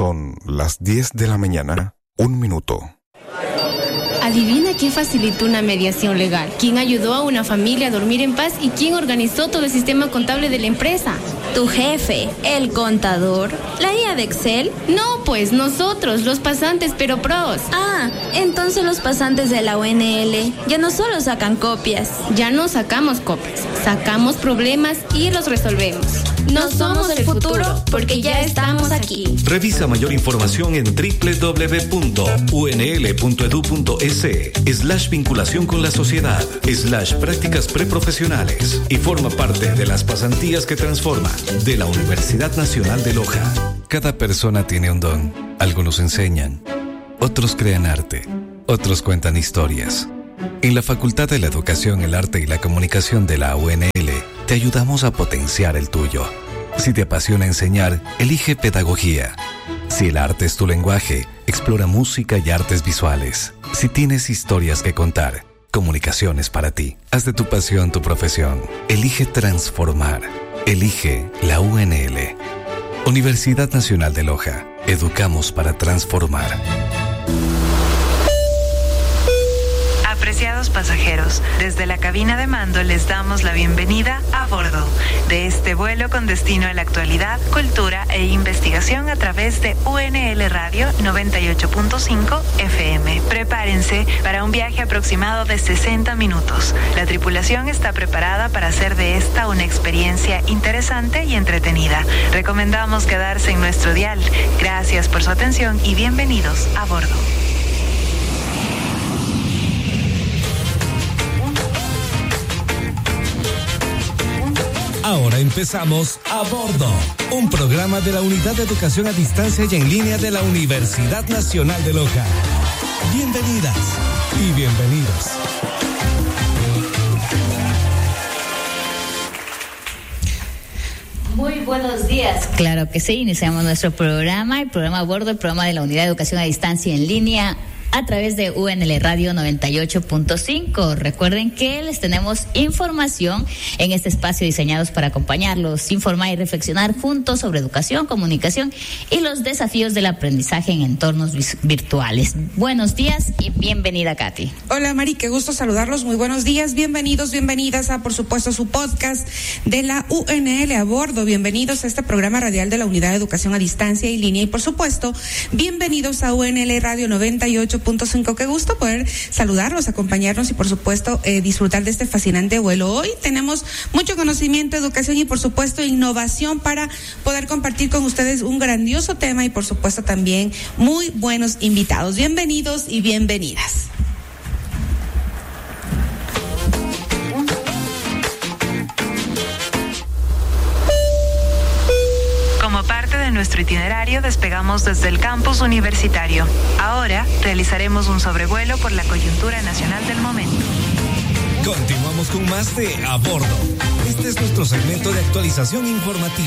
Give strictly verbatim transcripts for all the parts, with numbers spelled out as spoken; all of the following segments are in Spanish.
Son las diez de la mañana, un minuto. Adivina quién facilitó una mediación legal, quién ayudó a una familia a dormir en paz y quién organizó todo el sistema contable de la empresa. ¿Tu jefe? ¿El contador? ¿La I A de Excel? No, pues nosotros, los pasantes pero pros. Ah, entonces los pasantes de la U N L ya no solo sacan copias. Ya no sacamos copias, sacamos problemas y los resolvemos. No, no somos el futuro porque ya estamos aquí. Revisa mayor información en doble u doble u doble u punto u n l punto e d u punto e s slash vinculación con la sociedad slash prácticas preprofesionales y forma parte de las pasantías que transforman de la Universidad Nacional de Loja. Cada persona tiene un don. Algunos enseñan, otros crean arte, otros cuentan historias. En la Facultad de la Educación, el Arte y la Comunicación de la U N L te ayudamos a potenciar el tuyo. Si te apasiona enseñar, elige pedagogía. Si el arte es tu lenguaje, explora música y artes visuales. Si tienes historias que contar, comunicación es para ti. Haz de tu pasión tu profesión. Elige transformar. Elige la U N L. Universidad Nacional de Loja. Educamos para transformar. Apreciados pasajeros, desde la cabina de mando les damos la bienvenida a bordo de este vuelo con destino a la actualidad, cultura e investigación a través de U N L Radio noventa y ocho punto cinco F M. Prepárense para un viaje aproximado de sesenta minutos. La tripulación está preparada para hacer de esta una experiencia interesante y entretenida. Recomendamos quedarse en nuestro dial. Gracias por su atención y bienvenidos a bordo. Ahora empezamos A Bordo, un programa de la Unidad de Educación a Distancia y en Línea de la Universidad Nacional de Loja. Bienvenidas y bienvenidos. Muy buenos días. Claro que sí, iniciamos nuestro programa, el programa A Bordo, el programa de la Unidad de Educación a Distancia y en Línea, a través de U N L Radio noventa y ocho punto cinco. Recuerden que les tenemos información en este espacio diseñados para acompañarlos, informar y reflexionar juntos sobre educación, comunicación y los desafíos del aprendizaje en entornos virtuales. Buenos días y bienvenida, Katy. Hola, Mari, qué gusto saludarlos. Muy buenos días, bienvenidos, bienvenidas a, por supuesto, su podcast de la U N L A Bordo. Bienvenidos a este programa radial de la Unidad de Educación a Distancia y Línea y, por supuesto, bienvenidos a U N L Radio noventa y ocho punto cinco. Qué gusto poder saludarlos, acompañarnos y por supuesto eh, disfrutar de este fascinante vuelo. Hoy tenemos mucho conocimiento, educación y por supuesto innovación para poder compartir con ustedes un grandioso tema y por supuesto también muy buenos invitados. Bienvenidos y bienvenidas. Como parte de nuestro itinerario, despegamos desde el campus universitario. Ahora realizaremos un sobrevuelo por la coyuntura nacional del momento. Continuamos con más de A Bordo. Este es nuestro segmento de actualización informativa.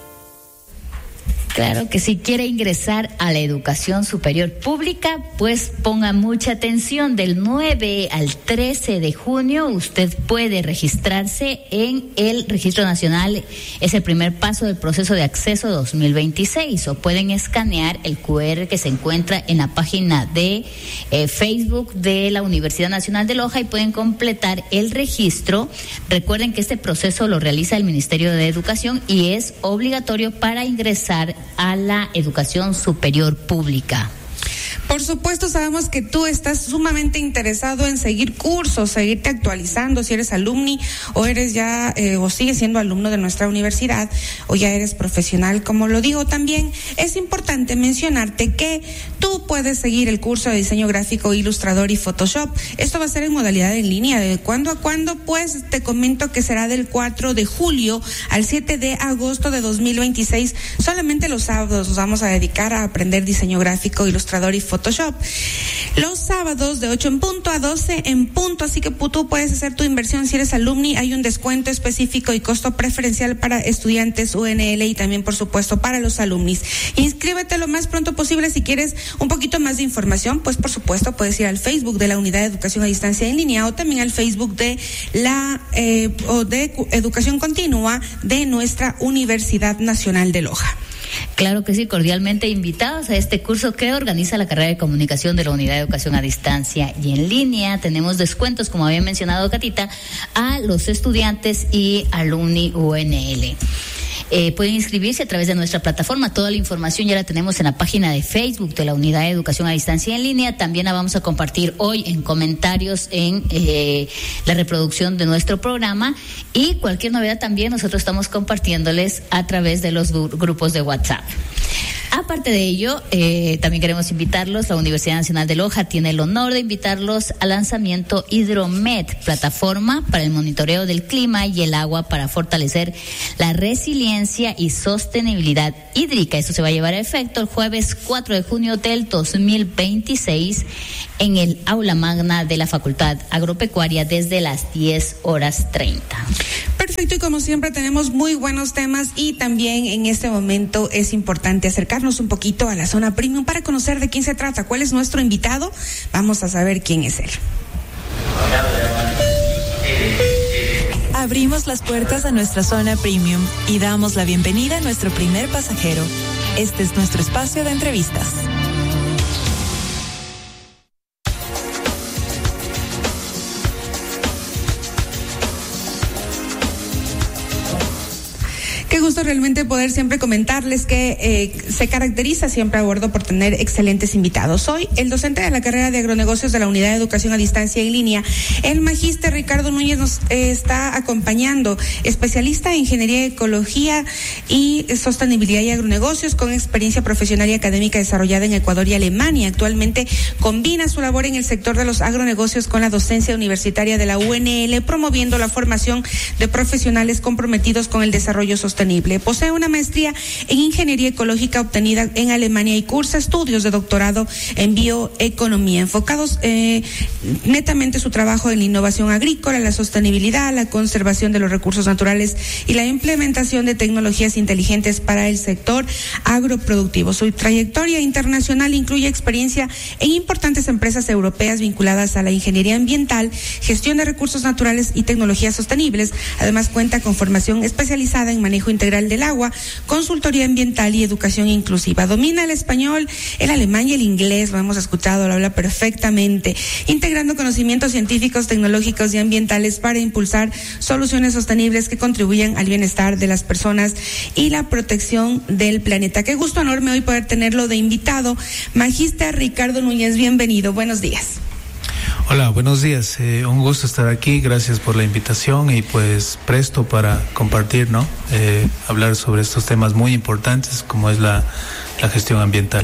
Claro que si quiere ingresar a la educación superior pública, pues ponga mucha atención. Del nueve al trece de junio usted puede registrarse en el Registro Nacional. Es el primer paso del proceso de acceso dos mil veintiséis. O pueden escanear el cu erre que se encuentra en la página de eh, Facebook de la Universidad Nacional de Loja y pueden completar el registro. Recuerden que este proceso lo realiza el Ministerio de Educación y es obligatorio para ingresar a la educación superior pública. Por supuesto, sabemos que tú estás sumamente interesado en seguir cursos, seguirte actualizando, si eres alumni o eres ya eh, o sigues siendo alumno de nuestra universidad o ya eres profesional, como lo digo. También es importante mencionarte que tú puedes seguir el curso de diseño gráfico, ilustrador y Photoshop. Esto va a ser en modalidad en línea. ¿De cuándo a cuándo? Pues te comento que será del cuatro de julio al siete de agosto de dos mil veintiséis. Solamente los sábados nos vamos a dedicar a aprender diseño gráfico, ilustrador y Photoshop. Los sábados de ocho en punto a doce en punto, así que tú puedes hacer tu inversión si eres alumni. Hay un descuento específico y costo preferencial para estudiantes U N L y también por supuesto para los alumnis. Inscríbete lo más pronto posible. Si quieres un poquito más de información, pues por supuesto puedes ir al Facebook de la Unidad de Educación a Distancia en Línea o también al Facebook de la eh, o de Educación Continua de nuestra Universidad Nacional de Loja. Claro que sí, cordialmente invitados a este curso que organiza la carrera de comunicación de la Unidad de Educación a Distancia y en línea. Tenemos descuentos, como había mencionado Catita, a los estudiantes y alumni U N L. Eh, pueden inscribirse a través de nuestra plataforma. Toda la información ya la tenemos en la página de Facebook de la Unidad de Educación a Distancia en línea. También la vamos a compartir hoy en comentarios en eh, la reproducción de nuestro programa, y cualquier novedad también nosotros estamos compartiéndoles a través de los gru- grupos de WhatsApp. Aparte de ello, eh, también queremos invitarlos. La Universidad Nacional de Loja tiene el honor de invitarlos al lanzamiento Hidromed, plataforma para el monitoreo del clima y el agua para fortalecer la resiliencia y sostenibilidad hídrica. Esto se va a llevar a efecto el jueves cuatro de junio del dos mil veintiséis en el aula magna de la Facultad Agropecuaria desde las diez horas treinta. Perfecto, y como siempre tenemos muy buenos temas, y también en este momento es importante acercarnos un poquito a la zona premium para conocer de quién se trata, cuál es nuestro invitado. Vamos a saber quién es él. Abrimos las puertas a nuestra zona premium y damos la bienvenida a nuestro primer pasajero. Este es nuestro espacio de entrevistas. Qué gusto realmente poder siempre comentarles que eh, se caracteriza siempre a bordo por tener excelentes invitados. Hoy, el docente de la carrera de agronegocios de la Unidad de Educación a Distancia en línea, el magíster Ricardo Núñez, nos eh, está acompañando, especialista en Ingeniería, Ecología y Sostenibilidad y Agronegocios, con experiencia profesional y académica desarrollada en Ecuador y Alemania. Actualmente combina su labor en el sector de los agronegocios con la docencia universitaria de la U N L, promoviendo la formación de profesionales comprometidos con el desarrollo sostenible. Posee una maestría en Ingeniería Ecológica obtenida en Alemania y cursa estudios de doctorado en bioeconomía, enfocados eh, netamente su trabajo en la innovación agrícola, la sostenibilidad, la conservación de los recursos naturales y la implementación de tecnologías inteligentes para el sector agroproductivo. Su trayectoria internacional incluye experiencia en importantes empresas europeas vinculadas a la ingeniería ambiental, gestión de recursos naturales y tecnologías sostenibles. Además, cuenta con formación especializada en manejo integral del agua, consultoría ambiental y educación inclusiva. Domina el español, el alemán y el inglés, lo hemos escuchado, lo habla perfectamente, integrando conocimientos científicos, tecnológicos y ambientales para impulsar soluciones sostenibles que contribuyan al bienestar de las personas y la protección del planeta. Qué gusto enorme hoy poder tenerlo de invitado. Magíster Ricardo Núñez, bienvenido, buenos días. Hola, buenos días. Eh, un gusto estar aquí. Gracias por la invitación y pues presto para compartir, ¿no? Eh, hablar sobre estos temas muy importantes como es la, la gestión ambiental.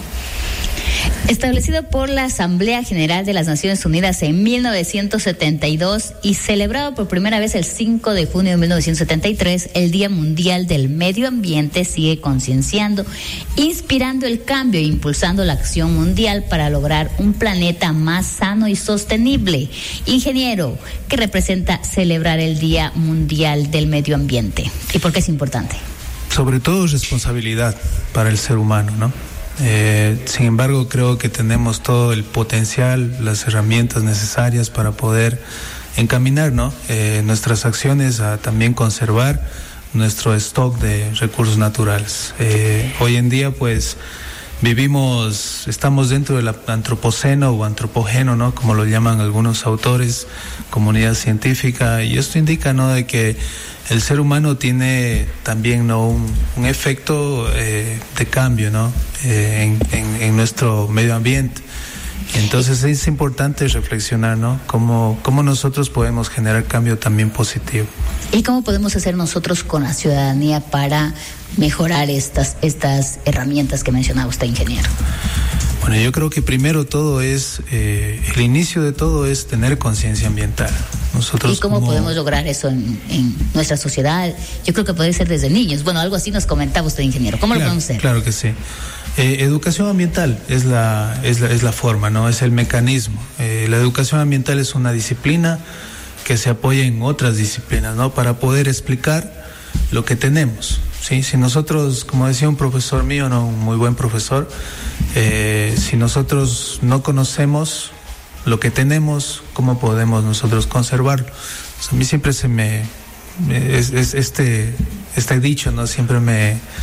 Establecido por la Asamblea General de las Naciones Unidas en mil novecientos setenta y dos y celebrado por primera vez el cinco de junio de mil novecientos setenta y tres, el Día Mundial del Medio Ambiente sigue concienciando, inspirando el cambio e impulsando la acción mundial para lograr un planeta más sano y sostenible. Ingeniero, ¿qué representa celebrar el Día Mundial del Medio Ambiente y por qué es importante? Sobre todo responsabilidad para el ser humano, ¿no? Eh, sin embargo, creo que tenemos todo el potencial, las herramientas necesarias para poder encaminar, ¿no? eh, nuestras acciones a también conservar nuestro stock de recursos naturales. Eh, hoy en día, pues, vivimos, estamos dentro del antropoceno o antropogeno, ¿no? Como lo llaman algunos autores, comunidad científica, y esto indica, ¿no?, de que el ser humano tiene también, ¿no?, un, un efecto eh, de cambio, ¿no?, eh, en, en, en nuestro medio ambiente. Entonces es importante reflexionar, ¿no?, cómo, cómo nosotros podemos generar cambio también positivo. ¿Y cómo podemos hacer nosotros con la ciudadanía para mejorar estas, estas herramientas que mencionaba usted, ingeniero? Bueno, yo creo que primero todo es, eh, el inicio de todo es tener conciencia ambiental. Nosotros ¿Y cómo como... podemos lograr eso en, en nuestra sociedad? Yo creo que puede ser desde niños. Bueno, algo así nos comentaba usted, ingeniero. ¿Cómo claro, lo podemos hacer? Claro que sí. Eh, educación ambiental es la, es la, es la forma, ¿no? Es el mecanismo. Eh, la educación ambiental es una disciplina que se apoya en otras disciplinas, ¿no?, para poder explicar lo que tenemos. Sí, si nosotros, como decía un profesor mío, no, un muy buen profesor, eh, si nosotros no conocemos lo que tenemos, ¿cómo podemos nosotros conservarlo? Pues a mí siempre se me, es, es, este, este dicho, ¿no?, siempre me,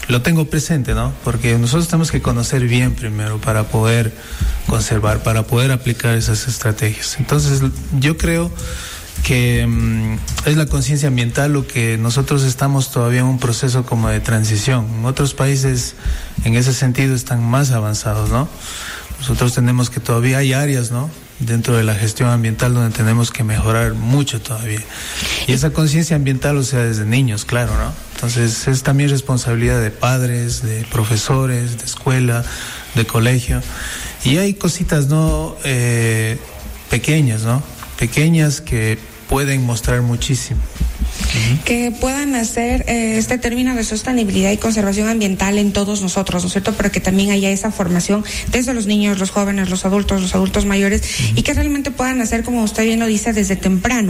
lo tengo presente, ¿no? Porque nosotros tenemos que conocer bien primero para poder conservar, para poder aplicar esas estrategias. Entonces, yo creo que mmm, es la conciencia ambiental lo que nosotros estamos todavía en un proceso como de transición. En otros países, en ese sentido, están más avanzados, ¿no? Nosotros tenemos que todavía hay áreas, ¿no?, dentro de la gestión ambiental donde tenemos que mejorar mucho todavía. Y esa conciencia ambiental, o sea, desde niños, claro, ¿no? Entonces es también responsabilidad de padres, de profesores, de escuela, de colegio. Y hay cositas, ¿no?, eh, pequeñas, ¿no? Pequeñas que pueden mostrar muchísimo. Que puedan hacer eh, este término de sostenibilidad y conservación ambiental en todos nosotros, ¿no es cierto? Pero que también haya esa formación desde los niños, los jóvenes, los adultos, los adultos mayores, uh-huh. y que realmente puedan hacer, como usted bien lo dice, desde temprano.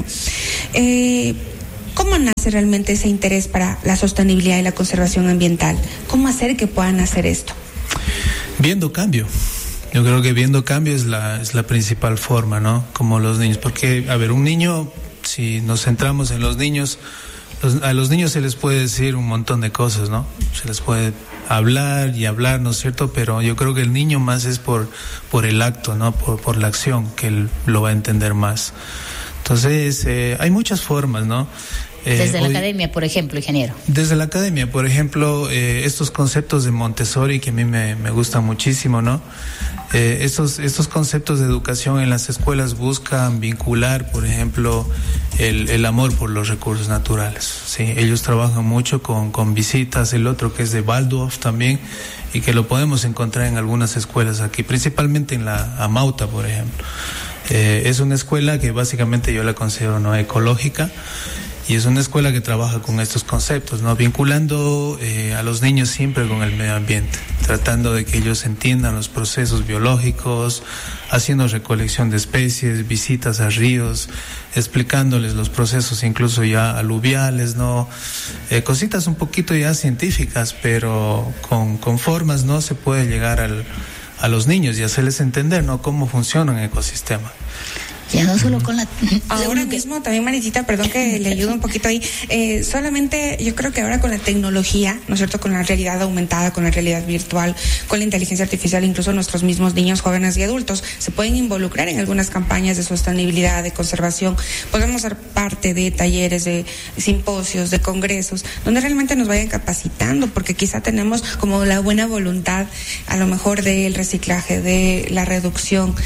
Eh, ¿Cómo nace realmente ese interés para la sostenibilidad y la conservación ambiental? ¿Cómo hacer que puedan hacer esto? Viendo cambio. Yo creo que viendo cambio es la, es la principal forma, ¿no? Como los niños. Porque, a ver, un niño, si nos centramos en los niños, los, a los niños se les puede decir un montón de cosas, ¿no? Se les puede hablar y hablar, ¿no es cierto? Pero yo creo que el niño más es por, por el acto, ¿no? Por, por la acción, que él lo va a entender más. Entonces, eh, hay muchas formas, ¿no? Eh, desde la hoy, academia, por ejemplo, ingeniero. Desde la academia, por ejemplo, eh, estos conceptos de Montessori que a mí me, me gustan muchísimo, ¿no? Eh, estos, estos conceptos de educación en las escuelas buscan vincular, por ejemplo, el, el amor por los recursos naturales, ¿sí? Ellos trabajan mucho con, con visitas, el otro que es de Waldorf también, y que lo podemos encontrar en algunas escuelas aquí, principalmente en la Amauta, por ejemplo. Eh, es una escuela que básicamente yo la considero no ecológica, y es una escuela que trabaja con estos conceptos, ¿no? Vinculando eh, a los niños siempre con el medio ambiente, tratando de que ellos entiendan los procesos biológicos, haciendo recolección de especies, visitas a ríos, explicándoles los procesos incluso ya aluviales, ¿no? Eh, cositas un poquito ya científicas, pero con, con formas, ¿no? Se puede llegar al, a los niños y hacerles entender, ¿no?, cómo funciona un ecosistema. Ya no solo con la... Ahora mismo también, Maritita, perdón que le ayudo un poquito ahí, eh, solamente yo creo que ahora con la tecnología, ¿no es cierto?, con la realidad aumentada, con la realidad virtual, con la inteligencia artificial, incluso nuestros mismos niños, jóvenes y adultos se pueden involucrar en algunas campañas de sostenibilidad, de conservación. Podemos ser parte de talleres, de simposios, de congresos, donde realmente nos vayan capacitando, porque quizá tenemos como la buena voluntad, a lo mejor, del reciclaje, de la reducción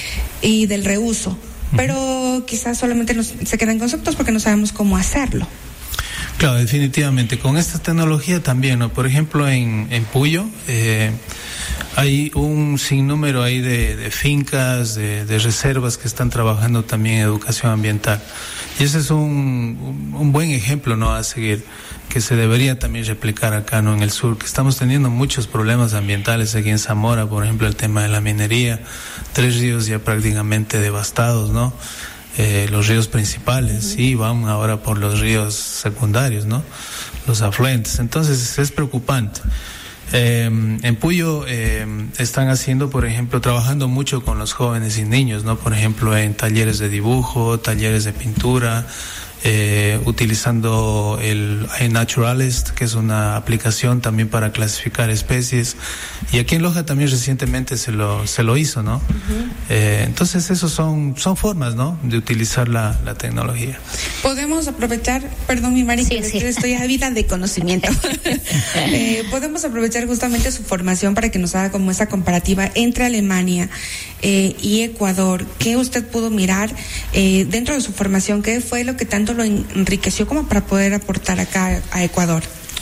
y del reuso, pero quizás solamente nos, se quedan conceptos porque no sabemos cómo hacerlo. Claro, definitivamente. Con esta tecnología también, ¿no? Por ejemplo, en, en Puyo eh, hay un sinnúmero ahí de, de fincas, de, de reservas que están trabajando también en educación ambiental. Y ese es un, un, un buen ejemplo, ¿no?, a seguir, que se debería también replicar acá, ¿no?, en el sur, que estamos teniendo muchos problemas ambientales aquí en Zamora, por ejemplo, el tema de la minería, tres ríos ya prácticamente devastados, ¿no? Eh, los ríos principales, sí, van ahora por los ríos secundarios, ¿no?, los afluentes. Entonces es preocupante. Eh, en Puyo eh, están haciendo, por ejemplo, trabajando mucho con los jóvenes y niños, ¿no? Por ejemplo, en talleres de dibujo, talleres de pintura, eh, utilizando el iNaturalist, que es una aplicación también para clasificar especies, y aquí en Loja también recientemente se lo se lo hizo, ¿no? Uh-huh. Eh, entonces esos son son formas, ¿no?, de utilizar la, la tecnología. Podemos aprovechar, perdón mi Mari, sí, sí. estoy ávida de conocimiento. eh, podemos aprovechar justamente su formación para que nos haga como esa comparativa entre Alemania eh, y Ecuador. ¿Qué usted pudo mirar eh, dentro de su formación? ¿Qué fue lo que tanto lo enriqueció como para poder aportar acá a Ecuador?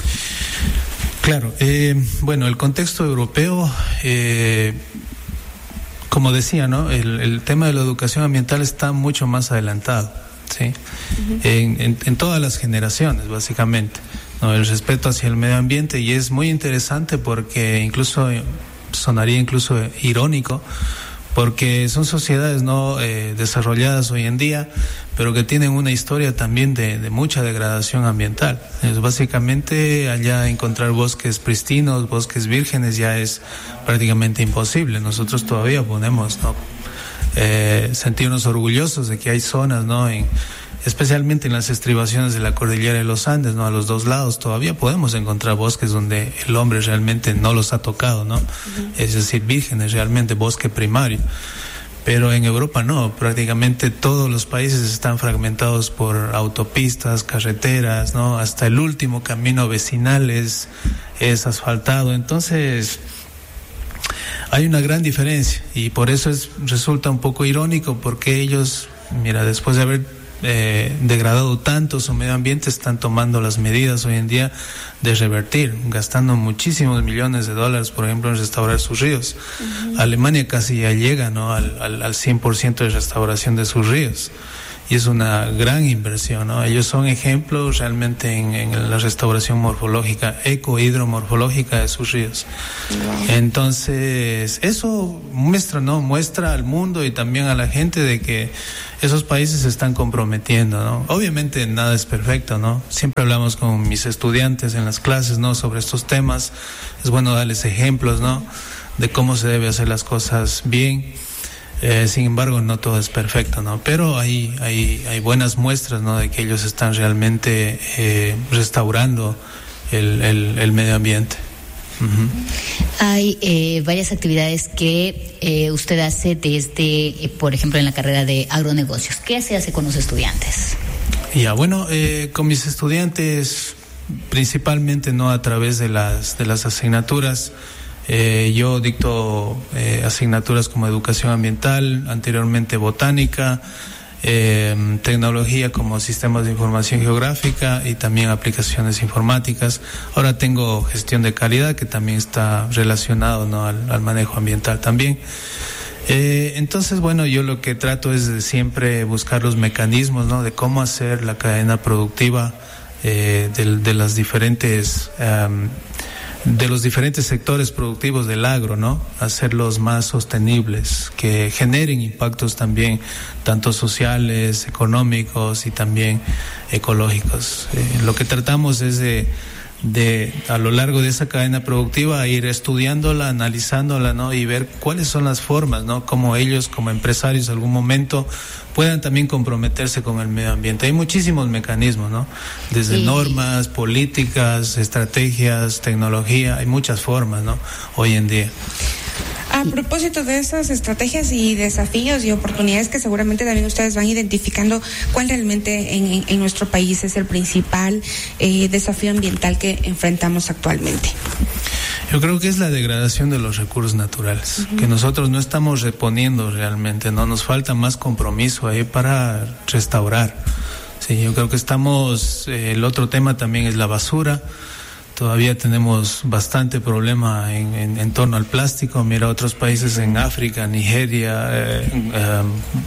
Claro, eh, bueno, el contexto europeo, eh, como decía, ¿no?, el, el tema de la educación ambiental está mucho más adelantado, ¿sí? Uh-huh. En, en, en todas las generaciones, básicamente, ¿no?, el respeto hacia el medio ambiente, y es muy interesante porque incluso sonaría incluso irónico, porque son sociedades no eh, desarrolladas hoy en día, pero que tienen una historia también de, de mucha degradación ambiental. Es básicamente allá encontrar bosques pristinos, bosques vírgenes, ya es prácticamente imposible. Nosotros todavía podemos, ¿no?, eh, sentirnos orgullosos de que hay zonas, ¿no?, en especialmente en las estribaciones de la cordillera de los Andes, ¿no? A los dos lados todavía podemos encontrar bosques donde el hombre realmente no los ha tocado, ¿no? Uh-huh. Es decir, vírgenes, realmente bosque primario. Pero en Europa no, prácticamente todos los países están fragmentados por autopistas, carreteras, ¿no? Hasta el último camino vecinal es, es asfaltado. Entonces, hay una gran diferencia y por eso es, resulta un poco irónico porque ellos, mira, después de haber eh, degradado tanto su medio ambiente, están tomando las medidas hoy en día de revertir, gastando muchísimos millones de dólares, por ejemplo, en restaurar sus ríos. Uh-huh. Alemania casi ya llega, ¿no?, al, al, al cien por ciento de restauración de sus ríos. Y es una gran inversión, ¿no? Ellos son ejemplos realmente en, en la restauración morfológica, eco-hidromorfológica de sus ríos. Wow. Entonces, eso muestra, ¿no? Muestra al mundo y también a la gente de que esos países se están comprometiendo, ¿no? Obviamente nada es perfecto, ¿no? Siempre hablamos con mis estudiantes en las clases, ¿no?, sobre estos temas. Es bueno darles ejemplos, ¿no?, de cómo se debe hacer las cosas bien. Eh, sin embargo, no todo es perfecto, ¿no? Pero hay, hay, hay buenas muestras, ¿no?, de que ellos están realmente eh, restaurando el, el, el medio ambiente. Uh-huh. Hay eh, varias actividades que eh, usted hace desde, eh, por ejemplo, en la carrera de agronegocios. ¿Qué se hace con los estudiantes? Ya, bueno, eh, con mis estudiantes, principalmente, ¿no?, a través de las, de las asignaturas. Eh, yo dicto eh, asignaturas como educación ambiental, anteriormente botánica, eh, tecnología como sistemas de información geográfica y también aplicaciones informáticas. Ahora tengo gestión de calidad, que también está relacionado, ¿no?, al, al manejo ambiental también. Eh, entonces, bueno, yo lo que trato es de siempre buscar los mecanismos, ¿no?, de cómo hacer la cadena productiva eh, de, de las diferentes um, de los diferentes sectores productivos del agro, ¿no? Hacerlos más sostenibles, que generen impactos también, tanto sociales, económicos y también ecológicos. Eh, lo que tratamos es de, de, a lo largo de esa cadena productiva, ir estudiándola, analizándola, ¿no?, y ver cuáles son las formas, ¿no?, cómo ellos, como empresarios, en algún momento puedan también comprometerse con el medio ambiente. Hay muchísimos mecanismos, ¿no?, desde sí. normas, políticas, estrategias, tecnología, hay muchas formas, ¿no?, hoy en día. A propósito de esas estrategias y desafíos y oportunidades que seguramente también ustedes van identificando, ¿cuál realmente en, en nuestro país es el principal eh, desafío ambiental que enfrentamos actualmente? Yo creo que es la degradación de los recursos naturales, uh-huh. que nosotros no estamos reponiendo realmente, no nos falta más compromiso ahí para restaurar. Sí, yo creo que estamos, eh, el otro tema también es la basura. Todavía tenemos bastante problema en, en, en torno al plástico. Mira, otros países en África, Nigeria, eh, eh,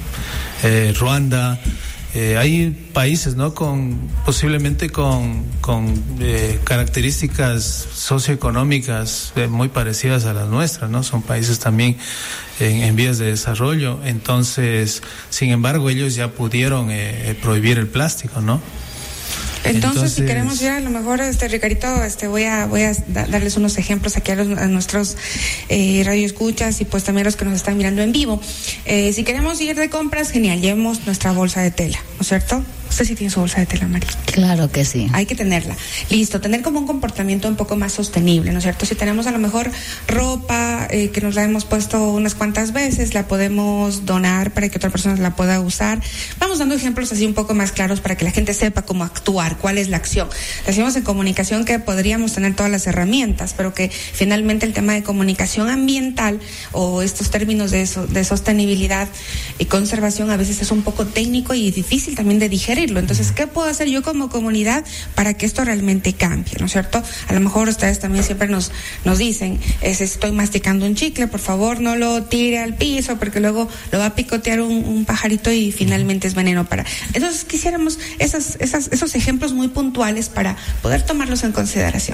eh, Ruanda. Eh, hay países, ¿no?, con posiblemente con, con eh, características socioeconómicas eh, muy parecidas a las nuestras, ¿no? Son países también en, en vías de desarrollo. Entonces, sin embargo, ellos ya pudieron eh, prohibir el plástico, ¿no? Entonces, Entonces, si queremos ir a lo mejor, este Ricardito, este voy a voy a da, darles unos ejemplos aquí a, los, a nuestros eh, radioescuchas y pues también a los que nos están mirando en vivo. Eh, si queremos ir de compras, genial, llevemos nuestra bolsa de tela, ¿no es cierto? Usted sí tiene su bolsa de tela, María. Claro que sí. Hay que tenerla. Listo, tener como un comportamiento un poco más sostenible, ¿no es cierto? Si tenemos a lo mejor ropa eh, que nos la hemos puesto unas cuantas veces, la podemos donar para que otra persona la pueda usar. Vamos dando ejemplos así un poco más claros para que la gente sepa cómo actuar, cuál es la acción. Decimos en comunicación que podríamos tener todas las herramientas, pero que finalmente el tema de comunicación ambiental o estos términos de, so, de sostenibilidad y conservación a veces es un poco técnico y difícil también de digerir. Entonces, ¿qué puedo hacer yo como comunidad para que esto realmente cambie, ¿no es cierto? A lo mejor ustedes también siempre nos nos dicen, es, estoy masticando un chicle, por favor no lo tire al piso porque luego lo va a picotear un, un pajarito y finalmente es veneno para... Entonces, quisiéramos esas, esas, esos ejemplos muy puntuales para poder tomarlos en consideración.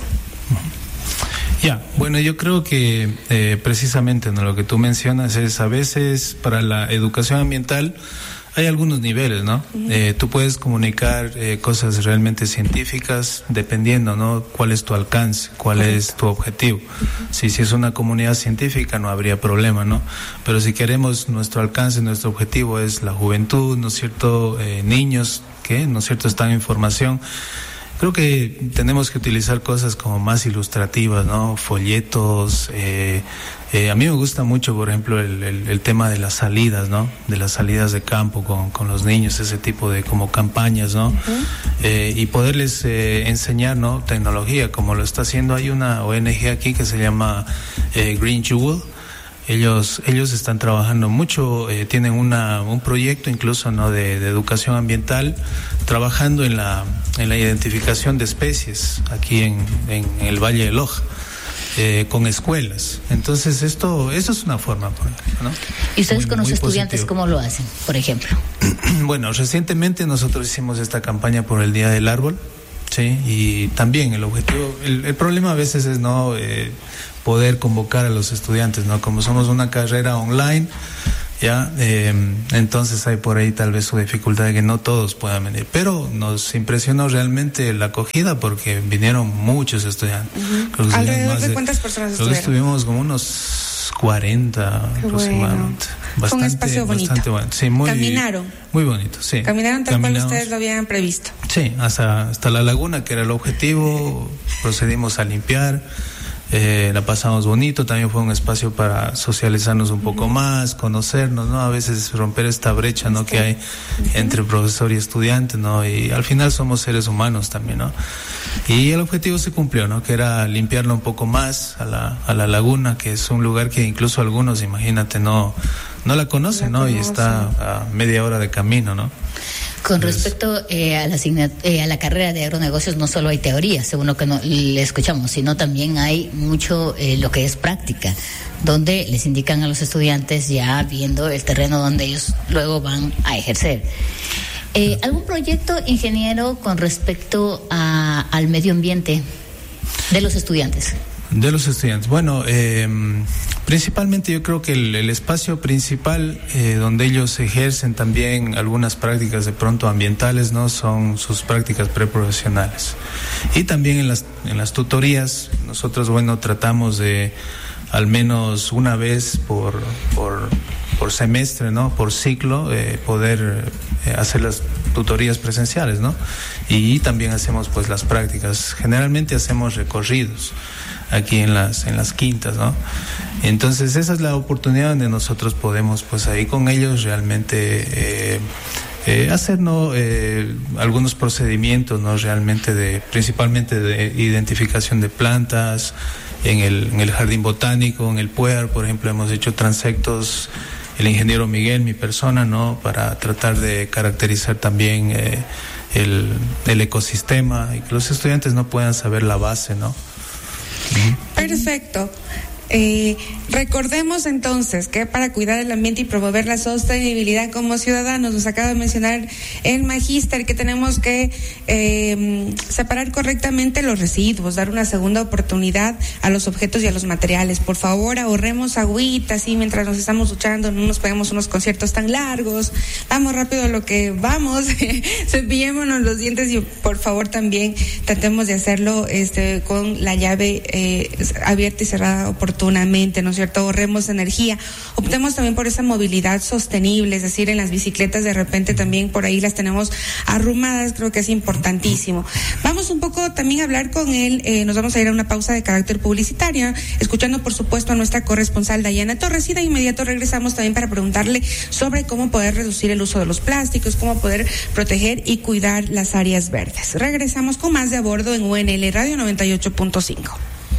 Ya, yeah, bueno, yo creo que eh, precisamente, ¿no?, lo que tú mencionas es a veces para la educación ambiental Hay algunos niveles, ¿no? Uh-huh. Eh, tú puedes comunicar eh, cosas realmente científicas dependiendo, ¿no? Cuál es tu alcance, cuál Correcto. Es tu objetivo. Uh-huh. Si, si es una comunidad científica no habría problema, ¿no? Pero si queremos nuestro alcance, nuestro objetivo es la juventud, ¿no es cierto? Eh, niños que, ¿no es cierto?, están en formación. Creo que tenemos que utilizar cosas como más ilustrativas, ¿no? Folletos. Eh, eh, a mí me gusta mucho, por ejemplo, el, el, el tema de las salidas, ¿no? De las salidas de campo con, con los niños, ese tipo de como campañas, ¿no? Uh-huh. Eh, y poderles eh, enseñar, ¿no? Tecnología, como lo está haciendo. Hay una O N G aquí que se llama eh, Green Jewel. Ellos ellos están trabajando mucho, eh, tienen una un proyecto incluso, ¿no?, de, de educación ambiental, trabajando en la en la identificación de especies aquí en, en el Valle de Loja, eh, con escuelas. Entonces esto eso es una forma, ¿no? ¿Y ustedes muy, con los estudiantes positivo. Cómo lo hacen, por ejemplo? Bueno, recientemente nosotros hicimos esta campaña por el Día del Árbol, sí, y también el objetivo, el, el problema a veces es no eh, poder convocar a los estudiantes, ¿no? Como somos una carrera online, ya, eh, entonces hay por ahí tal vez su dificultad de que no todos puedan venir. Pero nos impresionó realmente la acogida porque vinieron muchos estudiantes. Uh-huh. ¿Alrededor de, de cuántas personas estuvieron? Estuvimos como unos cuarenta Qué aproximadamente. Bueno. Bastante, un espacio bonito. Bastante bueno. Sí, muy, ¿Caminaron? Muy bonito, sí. ¿Caminaron tal cual ustedes lo habían previsto? Sí, hasta, hasta la laguna, que era el objetivo. Procedimos a limpiar. Eh, la pasamos bonito, también fue un espacio para socializarnos un poco uh-huh. más, conocernos, ¿no? A veces romper esta brecha, ¿no? que hay uh-huh. entre profesor y estudiante, ¿no? Y al final somos seres humanos también, ¿no? Y el objetivo se cumplió, ¿no? Que era limpiarlo un poco más a la, a la laguna, que es un lugar que incluso algunos, imagínate, no, no la conocen, ¿no? Y está a media hora de camino, ¿no? Con respecto eh, a, la eh, a la carrera de agronegocios, no solo hay teoría, según lo que no, le escuchamos, sino también hay mucho eh, lo que es práctica, donde les indican a los estudiantes ya viendo el terreno donde ellos luego van a ejercer. Eh, ¿Algún proyecto, ingeniero, con respecto a, al medio ambiente de los estudiantes? De los estudiantes. Bueno, eh, principalmente yo creo que el, el espacio principal eh, donde ellos ejercen también algunas prácticas de pronto ambientales, ¿no? Son sus prácticas preprofesionales. Y también en las, en las tutorías, nosotros, bueno, tratamos de al menos una vez por, por, por semestre, ¿no? Por ciclo, eh, poder eh, hacer las tutorías presenciales, ¿no? Y también hacemos pues las prácticas. Generalmente hacemos recorridos aquí en las en las quintas, ¿no? Entonces esa es la oportunidad donde nosotros podemos pues ahí con ellos realmente eh, eh, hacer, ¿no? eh, algunos procedimientos, ¿no? Realmente de principalmente de identificación de plantas en el en el jardín botánico, en el Puer, por ejemplo, hemos hecho transectos, el ingeniero Miguel, mi persona, ¿no? Para tratar de caracterizar también eh, el el ecosistema y que los estudiantes no puedan saber la base, ¿no? Perfecto. Eh, recordemos entonces que para cuidar el ambiente y promover la sostenibilidad como ciudadanos, nos acaba de mencionar el magíster que tenemos que eh, separar correctamente los residuos, dar una segunda oportunidad a los objetos y a los materiales. Por favor, ahorremos agüita, así mientras nos estamos duchando, no nos pegamos unos conciertos tan largos, vamos rápido a lo que vamos, cepillémonos los dientes y por favor también tratemos de hacerlo este con la llave eh, abierta y cerrada oportunamente. ¿No es cierto? Ahorremos energía, optemos también por esa movilidad sostenible, es decir, en las bicicletas de repente también por ahí las tenemos arrumadas, creo que es importantísimo. Vamos un poco también a hablar con él, eh, nos vamos a ir a una pausa de carácter publicitario, escuchando por supuesto a nuestra corresponsal Dayana Torres y de inmediato regresamos también para preguntarle sobre cómo poder reducir el uso de los plásticos, cómo poder proteger y cuidar las áreas verdes. Regresamos con más de A Bordo en U N L Radio noventa y ocho punto cinco.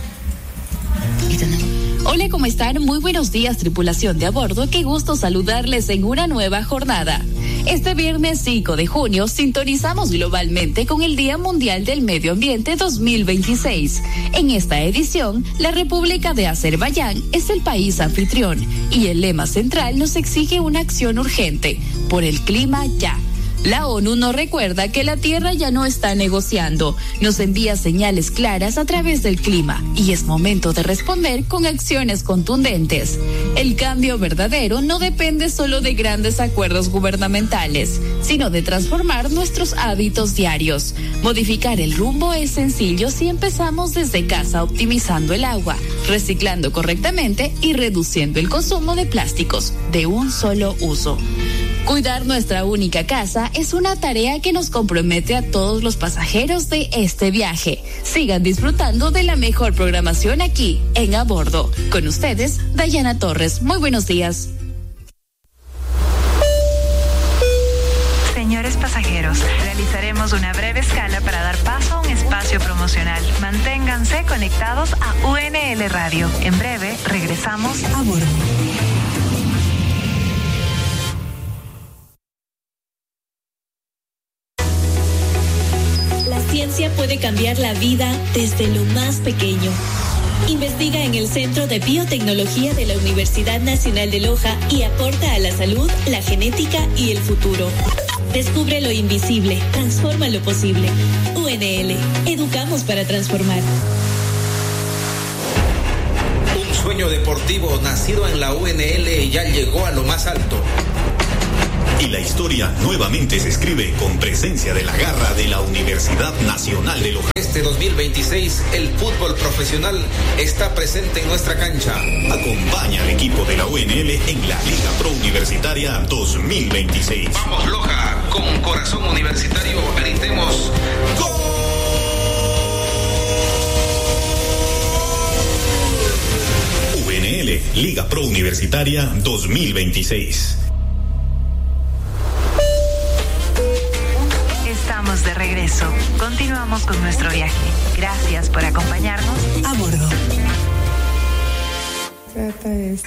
Hola, ¿cómo están? Muy buenos días, tripulación de A Bordo. Qué gusto saludarles en una nueva jornada. Este viernes cinco de junio sintonizamos globalmente con el Día Mundial del Medio Ambiente dos mil veintiséis. En esta edición, la República de Azerbaiyán es el país anfitrión y el lema central nos exige una acción urgente por el clima ya. La ONU nos recuerda que la Tierra ya no está negociando, nos envía señales claras a través del clima y es momento de responder con acciones contundentes. El cambio verdadero no depende solo de grandes acuerdos gubernamentales, sino de transformar nuestros hábitos diarios. Modificar el rumbo es sencillo si empezamos desde casa optimizando el agua, reciclando correctamente y reduciendo el consumo de plásticos de un solo uso. Cuidar nuestra única casa es una tarea que nos compromete a todos los pasajeros de este viaje. Sigan disfrutando de la mejor programación aquí, en A Bordo. Con ustedes, Dayana Torres. Muy buenos días. Señores pasajeros, realizaremos una breve escala para dar paso a un espacio promocional. Manténganse conectados a U N L Radio. En breve, regresamos a bordo. La ciencia puede cambiar la vida desde lo más pequeño. Investiga en el Centro de Biotecnología de la Universidad Nacional de Loja y aporta a la salud, la genética y el futuro. Descubre lo invisible, transforma lo posible. U N L, educamos para transformar. Un sueño deportivo nacido en la U N L ya llegó a lo más alto. Y la historia nuevamente se escribe con presencia de la garra de la Universidad Nacional de Loja. Este dos mil veintiséis, el fútbol profesional está presente en nuestra cancha. Acompaña al equipo de la U N L en la Liga Pro Universitaria dos mil veintiséis. Vamos Loja, con corazón universitario, gritemos ¡Gol! U N L, Liga Pro Universitaria dos mil veintiséis. Estamos de regreso. Continuamos con nuestro viaje. Gracias por acompañarnos a bordo. Trata esto.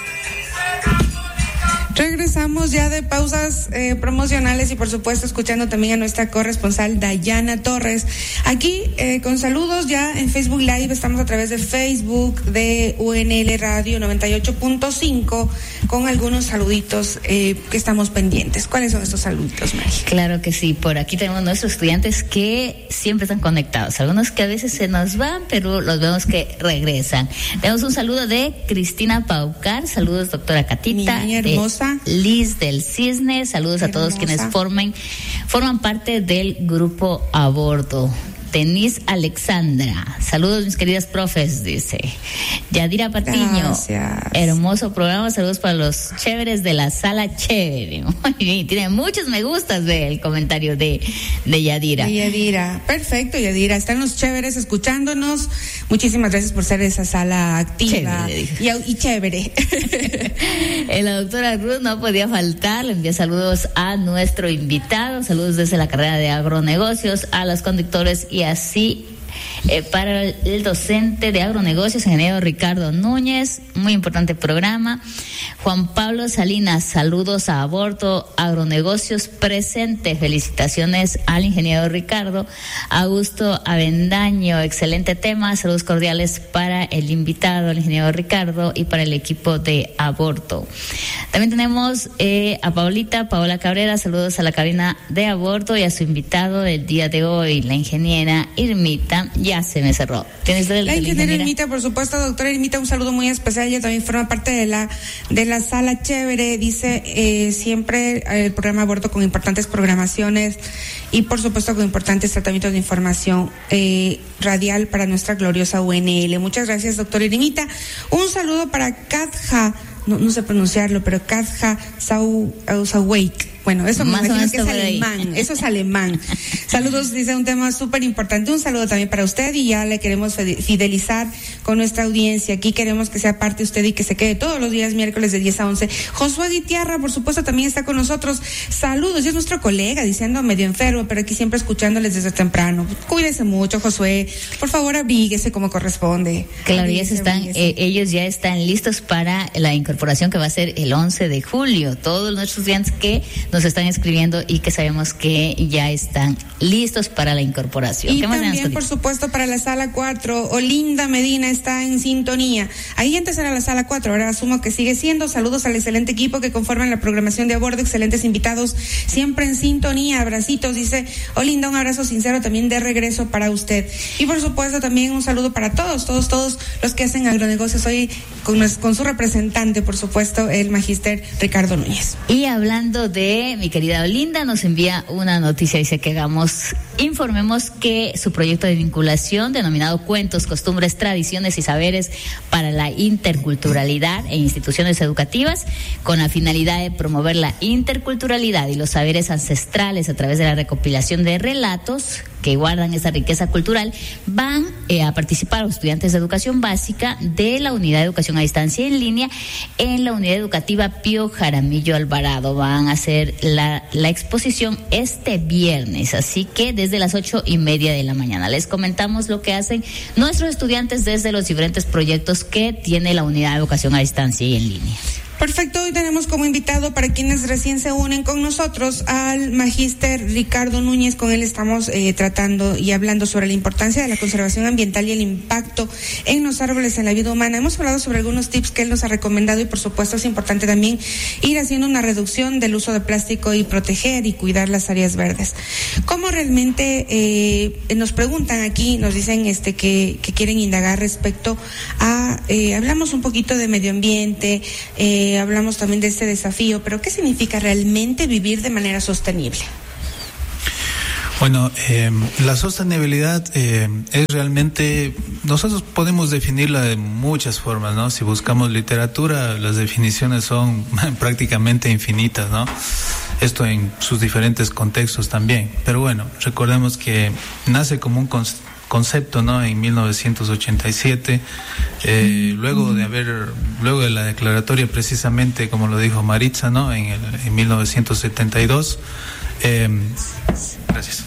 Regresamos ya de pausas eh, promocionales y por supuesto escuchando también a nuestra corresponsal Dayana Torres. Aquí eh, con saludos ya en Facebook Live, estamos a través de Facebook de U N L Radio noventa y ocho punto cinco con algunos saluditos eh, que estamos pendientes. ¿Cuáles son estos saluditos, Mari? Claro que sí, por aquí tenemos nuestros estudiantes que siempre están conectados, algunos que a veces se nos van, pero los vemos que regresan. Tenemos un saludo de Cristina Paucar, saludos doctora Catita. Mi hermosa. Liz del Cisne, saludos a todos quienes forman, forman parte del grupo A Bordo. Denise Alexandra, saludos mis queridas profes, dice Yadira Patiño. Gracias. Hermoso programa, saludos para los chéveres de la sala chévere. Tiene muchos me gustas de el comentario de, de Yadira. De Yadira, perfecto Yadira, están los chéveres escuchándonos, muchísimas gracias por ser esa sala activa chévere, y, y chévere. La doctora Ruth no podía faltar, le envía saludos a nuestro invitado, saludos desde la carrera de agronegocios, a los conductores y así eh, para el docente de agronegocios, ingeniero Ricardo Núñez, muy importante programa. Juan Pablo Salinas, saludos a Aborto Agronegocios presente, felicitaciones al ingeniero Ricardo. Augusto Avendaño, excelente tema, saludos cordiales para el invitado, el ingeniero Ricardo, y para el equipo de Aborto. También tenemos eh, a Paulita, Paola Cabrera, saludos a la cabina de Aborto y a su invitado del día de hoy, la ingeniera Irmita. Ya se me cerró. ¿Tienes del, la de ingeniera Irmita, por supuesto, doctora Irmita, un saludo muy especial. Ella también forma parte de la de la sala chévere. Dice eh, siempre el programa Aborto con importantes programaciones y por supuesto con importantes tratamientos de información eh, radial para nuestra gloriosa U N L. Muchas gracias, doctora Irmita. Un saludo para Katja. No, no sé pronunciarlo, pero Katja Sauweik. Bueno, eso me imagino que es alemán, eso es alemán. Saludos, dice un tema súper importante. Un saludo también para usted y ya le queremos fidelizar con nuestra audiencia. Aquí queremos que sea parte usted y que se quede todos los días miércoles de diez a once. Josué Guitiarra, por supuesto, también está con nosotros. Saludos, y es nuestro colega, diciendo medio enfermo, pero aquí siempre escuchándoles desde temprano. Cuídese mucho, Josué. Por favor, abríguese como corresponde. Claro, ya están, eh, ellos ya están listos para la incorporación que va a ser el once de julio. Todos nuestros estudiantes que nos nos están escribiendo y que sabemos que ya están listos para la incorporación. Y ¿Qué más también, por supuesto, para la sala cuatro, Olinda Medina está en sintonía. Ahí antes era la sala cuatro, ahora asumo que sigue siendo. Saludos al excelente equipo que conforman la programación de A Bordo, excelentes invitados, siempre en sintonía. Abracitos, dice Olinda, un abrazo sincero también de regreso para usted. Y por supuesto también un saludo para todos, todos, todos los que hacen agronegocios hoy con, con su representante, por supuesto, el magíster Ricardo Núñez. Y hablando de mi querida Olinda, nos envía una noticia, dice que hagamos, informemos que su proyecto de vinculación denominado Cuentos, Costumbres, Tradiciones y Saberes para la Interculturalidad en Instituciones Educativas, con la finalidad de promover la interculturalidad y los saberes ancestrales a través de la recopilación de relatos que guardan esa riqueza cultural, van eh, a participar los estudiantes de educación básica de la Unidad de Educación a Distancia en Línea en la Unidad Educativa Pío Jaramillo Alvarado. Van a hacer la, la exposición este viernes, así que desde las ocho y media de la mañana. Les comentamos lo que hacen nuestros estudiantes desde los diferentes proyectos que tiene la Unidad de Educación a Distancia y en Línea. Perfecto, hoy tenemos como invitado, para quienes recién se unen con nosotros, al magíster Ricardo Núñez. Con él estamos eh, tratando y hablando sobre la importancia de la conservación ambiental y el impacto en los árboles en la vida humana. Hemos hablado sobre algunos tips que él nos ha recomendado y por supuesto es importante también ir haciendo una reducción del uso de plástico y proteger y cuidar las áreas verdes. ¿Cómo realmente eh, nos preguntan aquí, nos dicen este que, que quieren indagar respecto a, eh, hablamos un poquito de medio ambiente, eh, Eh, hablamos también de este desafío, pero ¿qué significa realmente vivir de manera sostenible? Bueno, eh, la sostenibilidad eh, es realmente, nosotros podemos definirla de muchas formas, ¿no? Si buscamos literatura, las definiciones son prácticamente infinitas, ¿no? Esto en sus diferentes contextos también. Pero bueno, recordemos que nace como un concepto concepto, ¿no? En mil novecientos ochenta y siete, eh, luego de haber, luego de la declaratoria, precisamente como lo dijo Maritza, ¿no? En, el, en mil novecientos setenta y dos, eh, gracias.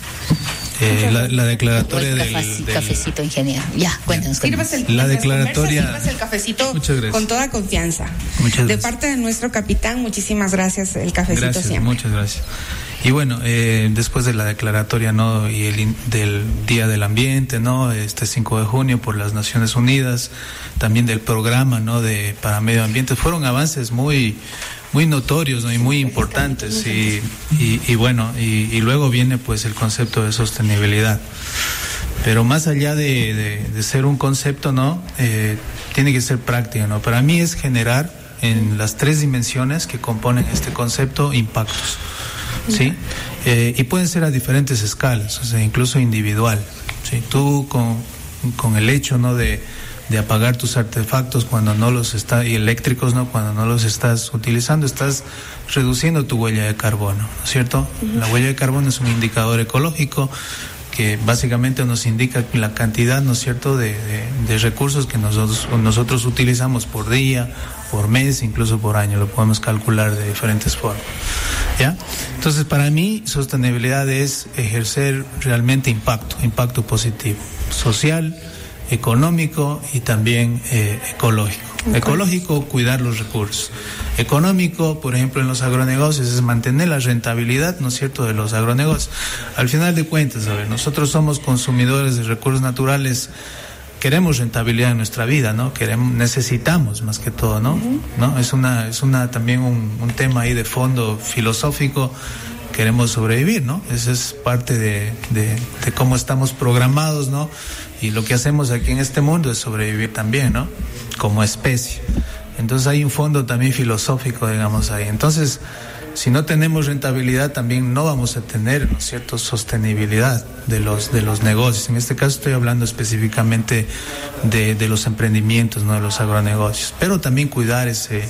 Eh, la, la declaratoria del, del cafecito, ingeniero. Ya, cuéntanos. Sirvas el, la declaratoria. Sirvas el cafecito con toda confianza. Muchas de gracias. parte de nuestro capitán, muchísimas gracias. El cafecito gracias, siempre. Muchas gracias. Y bueno, eh, después de la declaratoria, ¿no? Y el del Día del Ambiente, ¿no? Este cinco de junio por las Naciones Unidas, también del programa, ¿no? De para medio ambiente, fueron avances muy muy notorios, ¿no? Y muy importantes y, y, y bueno, y, y luego viene pues el concepto de sostenibilidad. Pero más allá de, de, de ser un concepto, ¿no? Eh, tiene que ser práctico, ¿no? Para mí es generar en las tres dimensiones que componen este concepto impactos, ¿sí? Eh, y pueden ser a diferentes escalas, o sea, incluso individual, ¿sí? Tú con, con el hecho, ¿no? de de apagar tus artefactos cuando no los está, y eléctricos, ¿no? Cuando no los estás utilizando, estás reduciendo tu huella de carbono, ¿no es cierto? Uh-huh. La huella de carbono es un indicador ecológico que básicamente nos indica la cantidad, ¿no es cierto?, de, de, de recursos que nosotros, nosotros utilizamos por día, por mes, incluso por año, lo podemos calcular de diferentes formas, ¿ya? Entonces, para mí, sostenibilidad es ejercer realmente impacto, impacto positivo, social, económico y también eh, ecológico. Okay. Ecológico, cuidar los recursos. Económico, por ejemplo, en los agronegocios es mantener la rentabilidad, ¿no es cierto?, de los agronegocios. Al final de cuentas, a ver, nosotros somos consumidores de recursos naturales, queremos rentabilidad en nuestra vida, ¿no? Queremos, necesitamos más que todo, ¿no? Uh-huh. ¿No? Es una, es una también un, un tema ahí de fondo filosófico. Queremos sobrevivir, ¿no? Esa es parte de, de, de cómo estamos programados, ¿no? Y lo que hacemos aquí en este mundo es sobrevivir también, ¿no? Como especie. Entonces hay un fondo también filosófico, digamos, ahí. Entonces, si no tenemos rentabilidad, también no vamos a tener, ¿no es cierto?, sostenibilidad de los, de los negocios. En este caso estoy hablando específicamente de, de los emprendimientos, ¿no?, de los agronegocios. Pero también cuidar ese,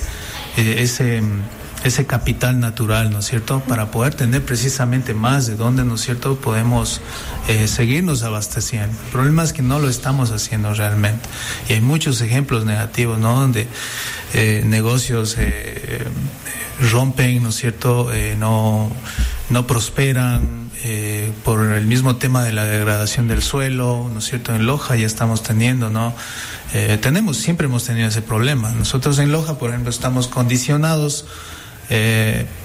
ese, ese capital natural, ¿no es cierto?, para poder tener precisamente más de donde, ¿no es cierto?, podemos eh, seguirnos abasteciendo. El problema es que no lo estamos haciendo realmente. Y hay muchos ejemplos negativos, ¿no?, donde eh, negocios eh, rompen, ¿no es cierto?, eh, no, no prosperan eh, por el mismo tema de la degradación del suelo, ¿no es cierto? En Loja ya estamos teniendo, ¿no? Eh, tenemos, siempre hemos tenido ese problema. Nosotros en Loja, por ejemplo, estamos condicionados eh,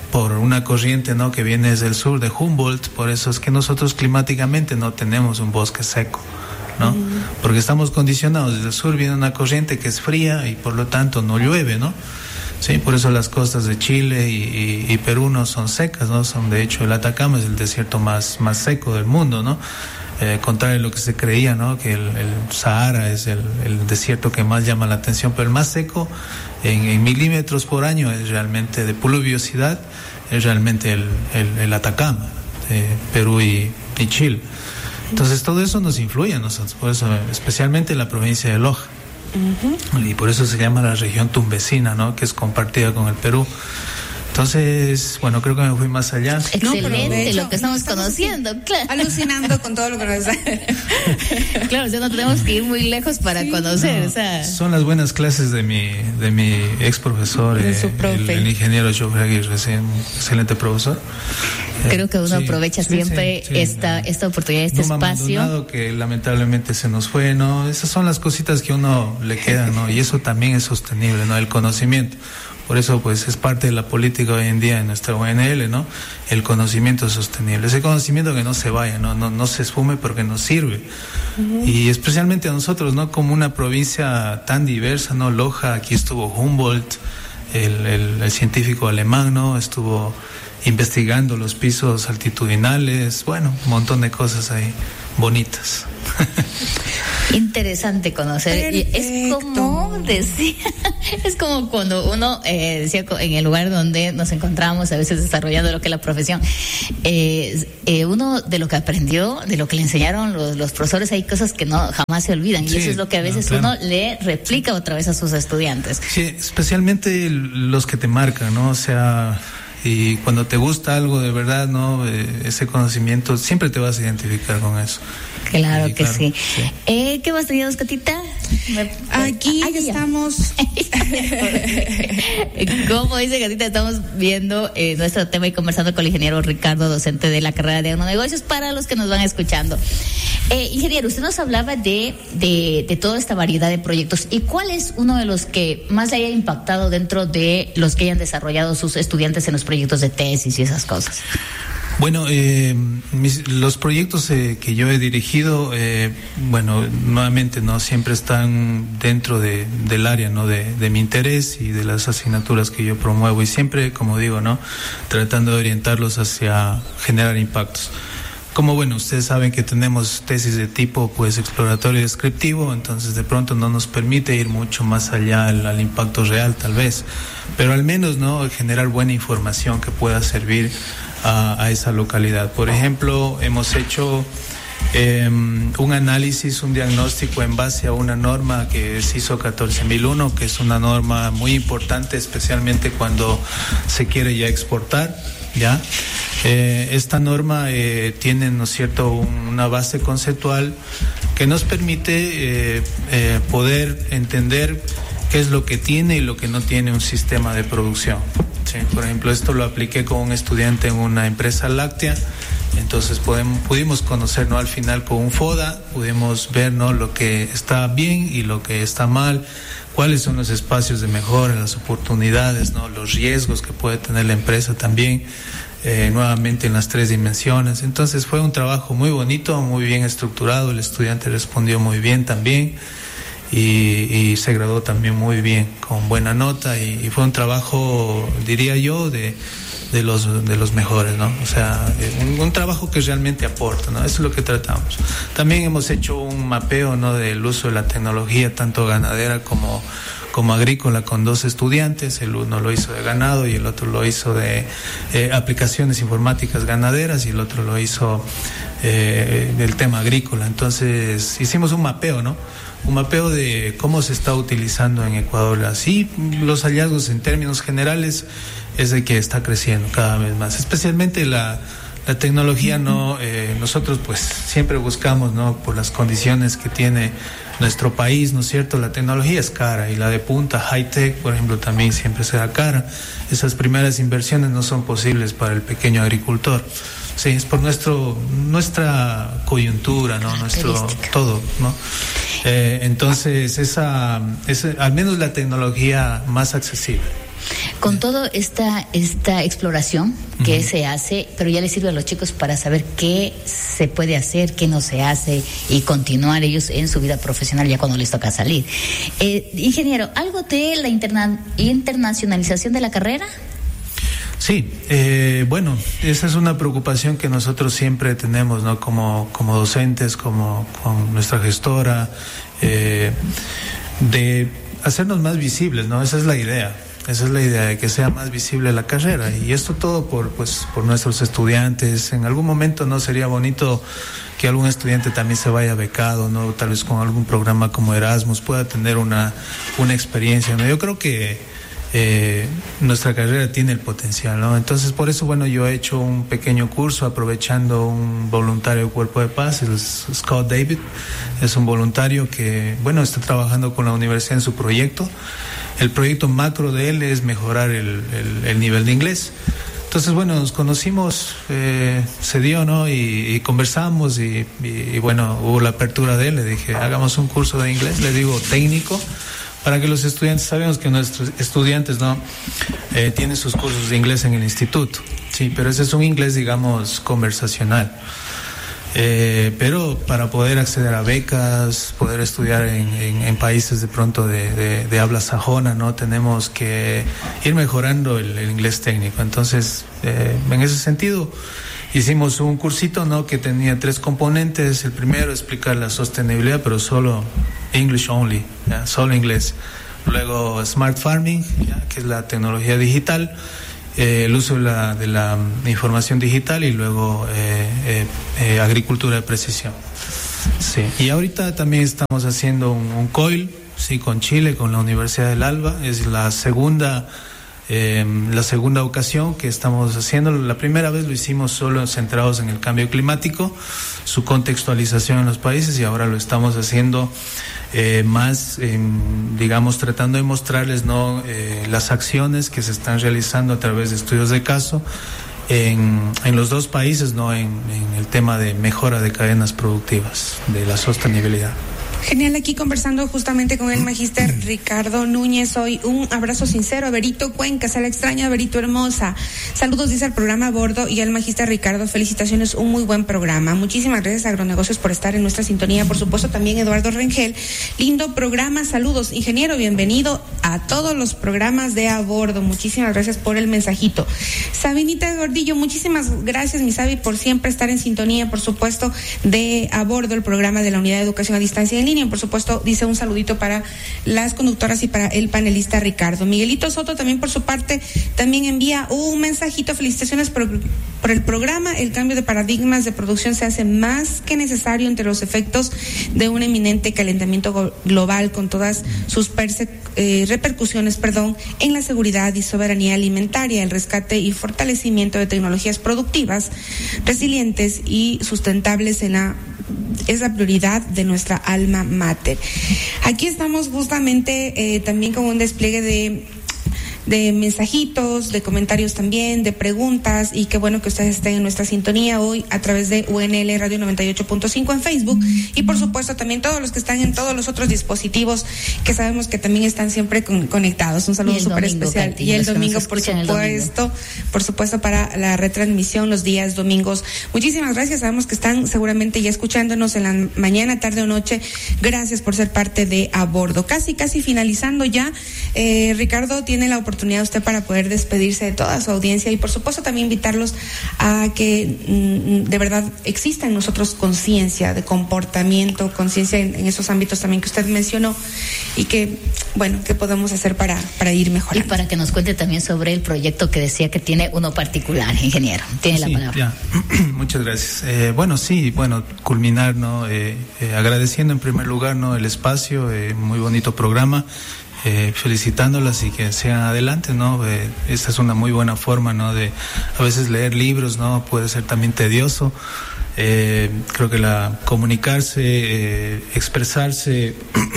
por una corriente, ¿no?, que viene desde el sur de Humboldt. Por eso es que nosotros climáticamente no tenemos un bosque seco, ¿no? Uh-huh. Porque estamos condicionados. Desde el sur viene una corriente que es fría y por lo tanto no llueve, ¿no? Sí, por eso las costas de Chile y, y, y Perú no son secas, ¿no? Son, de hecho, el Atacama es el desierto más, más seco del mundo, ¿no? Eh, contrario a lo que se creía, ¿no?, que el, el Sahara es el, el desierto que más llama la atención, pero el más seco en, en milímetros por año es realmente de pluviosidad, es realmente el, el, el Atacama, de Perú y, y Chile. Entonces todo eso nos influye a nosotros, por eso especialmente en la provincia de Loja. Uh-huh. Y por eso se llama la región tumbesina, ¿no?, que es compartida con el Perú. Entonces, bueno, creo que me fui más allá. Excelente, no, hecho, lo que estamos, estamos conociendo, claro. Alucinando con todo lo que nos da. Claro, ya no tenemos que ir muy lejos para sí, conocer. No, o sea. Son las buenas clases de mi de mi ex profesor, eh, el, el ingeniero Joffre Aguirre, un excelente profesor. Creo que uno sí, aprovecha sí, siempre sí, sí, esta sí. esta oportunidad, este no espacio. Que lamentablemente se nos fue, ¿no? Esas son las cositas que a uno le quedan, ¿no? Y eso también es sostenible, ¿no? El conocimiento. Por eso, pues, es parte de la política hoy en día en nuestra U N L, ¿no? El conocimiento sostenible. Ese conocimiento que no se vaya, no, no, no se esfume porque nos sirve. Uh-huh. Y especialmente a nosotros, ¿no? Como una provincia tan diversa, ¿no? Loja, aquí estuvo Humboldt, el, el, el científico alemán, ¿no? Estuvo investigando los pisos altitudinales, bueno, un montón de cosas ahí bonitas. Interesante conocer. Perfecto. Es como decía, es como cuando uno eh, decía en el lugar donde nos encontramos a veces desarrollando lo que es la profesión, eh, eh, uno de lo que aprendió, de lo que le enseñaron los, los profesores, hay cosas que no jamás se olvidan, sí, y eso es lo que a veces no, claro. uno le replica otra vez a sus estudiantes. Sí, especialmente los que te marcan, ¿no? O sea, y cuando te gusta algo de verdad, ¿no? Eh, ese conocimiento, siempre te vas a identificar con eso. Claro y, que claro, sí. sí. Eh, ¿Qué más tenías, Catita? Aquí ah, estamos. Como dice Catita, estamos viendo eh, nuestro tema y conversando con el ingeniero Ricardo, docente de la carrera de Agronegocios, para los que nos van escuchando. Eh, ingeniero, usted nos hablaba de, de, de toda esta variedad de proyectos. ¿Y cuál es uno de los que más le haya impactado dentro de los que hayan desarrollado sus estudiantes en los proyectos de tesis y esas cosas? Bueno, eh, mis, los proyectos eh, que yo he dirigido, eh, bueno, nuevamente no siempre están dentro de, del área, no, de, de mi interés y de las asignaturas que yo promuevo, y siempre, como digo, no, tratando de orientarlos hacia generar impactos. Como, bueno, ustedes saben que tenemos tesis de tipo, pues, exploratorio y descriptivo, entonces de pronto no nos permite ir mucho más allá al, al impacto real, tal vez, pero al menos, no, generar buena información que pueda servir A, a esa localidad. Por ejemplo, hemos hecho eh, un análisis, un diagnóstico en base a una norma que es ISO catorce mil uno, que es una norma muy importante, especialmente cuando se quiere ya exportar, ¿ya? Eh, esta norma eh, tiene, ¿no es cierto?, un, una base conceptual que nos permite eh, eh, poder entender qué es lo que tiene y lo que no tiene un sistema de producción. Sí, por ejemplo, esto lo apliqué con un estudiante en una empresa láctea, entonces podemos, pudimos conocer, ¿no?, al final con un FODA, pudimos ver, ¿no?, lo que está bien y lo que está mal, cuáles son los espacios de mejora, las oportunidades, ¿no?, los riesgos que puede tener la empresa también, eh, nuevamente en las tres dimensiones. Entonces fue un trabajo muy bonito, muy bien estructurado, el estudiante respondió muy bien también. Y, y se graduó también muy bien, con buena nota, y, y fue un trabajo, diría yo, de, de los de los mejores, ¿no? O sea, un, un trabajo que realmente aporta, ¿no? Eso es lo que tratamos. También hemos hecho un mapeo, ¿no?, del uso de la tecnología, tanto ganadera como como agrícola, con dos estudiantes. El uno lo hizo de ganado y el otro lo hizo de eh, aplicaciones informáticas ganaderas, y el otro lo hizo eh, del tema agrícola. Entonces hicimos un mapeo, ¿no? Un mapeo de cómo se está utilizando en Ecuador. Así, los hallazgos en términos generales es de que está creciendo cada vez más, especialmente la, la tecnología, ¿no? Eh, nosotros pues siempre buscamos, ¿no?, por las condiciones que tiene nuestro país, ¿no es cierto? La tecnología es cara, y la de punta, high-tech, por ejemplo, también siempre será cara. Esas primeras inversiones no son posibles para el pequeño agricultor. Sí, es por nuestro nuestra coyuntura, ¿no? Nuestro todo, ¿no? Eh, entonces, esa, esa, al menos la tecnología más accesible. Con toda esta, esta exploración que uh-huh. se hace, pero ya les sirve a los chicos para saber qué se puede hacer, qué no se hace y continuar ellos en su vida profesional ya cuando les toca salir. Eh, ingeniero, ¿algo de la interna- internacionalización de la carrera? Sí, eh, bueno, esa es una preocupación que nosotros siempre tenemos, ¿no? Como, como docentes, como con nuestra gestora, eh, de hacernos más visibles, ¿no? Esa es la idea, esa es la idea de que sea más visible la carrera, y esto todo por, pues, por nuestros estudiantes. En algún momento, ¿no? Sería bonito que algún estudiante también se vaya becado, ¿no? Tal vez con algún programa como Erasmus pueda tener una, una experiencia, ¿no? Yo creo que Eh, nuestra carrera tiene el potencial, ¿no? Entonces, por eso, bueno, yo he hecho un pequeño curso aprovechando un voluntario del Cuerpo de Paz, el Scott David. Es un voluntario que, bueno, está trabajando con la universidad en su proyecto. El proyecto macro de él es mejorar el, el, el nivel de inglés. Entonces, bueno, nos conocimos, eh, se dio, ¿no? Y, y conversamos y, y, y, bueno, hubo la apertura de él. Le dije, hagamos un curso de inglés, le digo técnico, para que los estudiantes, sabemos que nuestros estudiantes, ¿no? Eh, tienen sus cursos de inglés en el instituto, sí, pero ese es un inglés, digamos, conversacional. Eh, pero para poder acceder a becas, poder estudiar en, en, en países de pronto de, de, de habla sajona, ¿no? Tenemos que ir mejorando el, el inglés técnico. Entonces, eh, en ese sentido, hicimos un cursito, ¿no? Que tenía tres componentes. El primero, explicar la sostenibilidad, pero solo English only, ¿ya? Solo inglés. Luego Smart Farming, ¿ya? Que es la tecnología digital, eh, el uso de la, de la información digital, y luego eh, eh, eh, agricultura de precisión. Sí. Y ahorita también estamos haciendo un, un C O I L, sí, con Chile, con la Universidad del Alba. Es la segunda Eh, la segunda ocasión que estamos haciendo. La primera vez lo hicimos solo centrados en el cambio climático, su contextualización en los países, y ahora lo estamos haciendo eh, más, eh, digamos, tratando de mostrarles, ¿no? eh, las acciones que se están realizando a través de estudios de caso en, en los dos países, ¿no? En, en el tema de mejora de cadenas productivas, de la sostenibilidad. Genial, aquí conversando justamente con el magíster Ricardo Núñez. Hoy un abrazo sincero a Berito Cuenca, se la extraña, Berito hermosa. Saludos, dice al programa a bordo, y al magíster Ricardo, felicitaciones, un muy buen programa. Muchísimas gracias a Agronegocios por estar en nuestra sintonía. Por supuesto también Eduardo Rengel, lindo programa, saludos. Ingeniero, bienvenido a todos los programas de a bordo. Muchísimas gracias por el mensajito. Sabinita Gordillo, muchísimas gracias, mi Sabi, por siempre estar en sintonía, por supuesto, de a bordo, el programa de la Unidad de Educación a Distancia en Línea. Por supuesto, dice un saludito para las conductoras y para el panelista Ricardo. Miguelito Soto también, por su parte, también envía un mensajito. Felicitaciones por, por el programa. El cambio de paradigmas de producción se hace más que necesario entre los efectos de un eminente calentamiento global, con todas sus perse- eh, repercusiones, perdón, en la seguridad y soberanía alimentaria, el rescate y fortalecimiento de tecnologías productivas, resilientes y sustentables en la es la prioridad de nuestra alma mater. Aquí estamos justamente eh, también con un despliegue de de mensajitos, de comentarios también, de preguntas, y qué bueno que ustedes estén en nuestra sintonía hoy a través de U N L Radio noventa y ocho punto cinco en Facebook, y por supuesto también todos los que están en todos los otros dispositivos que sabemos que también están siempre con, conectados. Un saludo súper especial. Katy, y el domingo, por supuesto, domingo. por supuesto para la retransmisión los días domingos. Muchísimas gracias, sabemos que están seguramente ya escuchándonos en la mañana, tarde o noche. Gracias por ser parte de A Bordo. Casi, casi finalizando ya, eh, Ricardo tiene la oportunidad usted para poder despedirse de toda su audiencia, y por supuesto también invitarlos a que mm, de verdad exista en nosotros conciencia de comportamiento, conciencia en, en esos ámbitos también que usted mencionó, y que, bueno, qué podemos hacer para, para ir mejorando. Y para que nos cuente también sobre el proyecto que decía que tiene uno particular, ingeniero. Tiene sí, la palabra. Ya. Muchas gracias. Eh, bueno, sí, bueno, culminar, ¿no? Eh, eh, agradeciendo en primer lugar, ¿no? El espacio, eh, muy bonito programa. Eh, felicitándolas y que sigan adelante, ¿no? Eh, esta es una muy buena forma, ¿no? De a veces leer libros, ¿no? Puede ser también tedioso. Eh, creo que la comunicarse, eh, expresarse,